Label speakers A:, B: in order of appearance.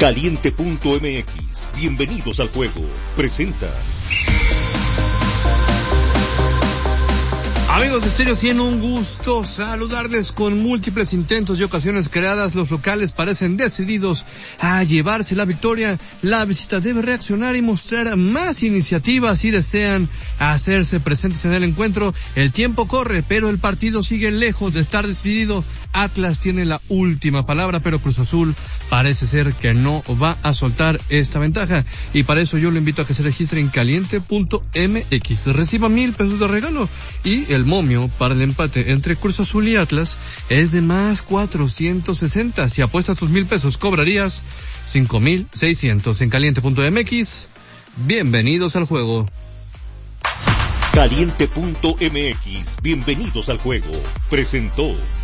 A: Caliente.mx, bienvenidos al juego, presenta.
B: Amigos de Stereo 100, un gusto saludarles. Con múltiples intentos y ocasiones creadas, los locales parecen decididos a llevarse la victoria. La visita debe reaccionar y mostrar más iniciativa si desean hacerse presentes en el encuentro. El tiempo corre, pero el partido sigue lejos de estar decidido. Atlas tiene la última palabra, pero Cruz Azul parece ser que no va a soltar esta ventaja. Y para eso yo lo invito a que se registre en Caliente.mx. Reciba $1,000 de regalo y el momio para el empate entre Cruz Azul y Atlas es de más 460. Si apuestas tus $1,000, cobrarías 5,600 en Caliente.mx. Bienvenidos al juego.
A: Caliente.mx, bienvenidos al juego, presentó.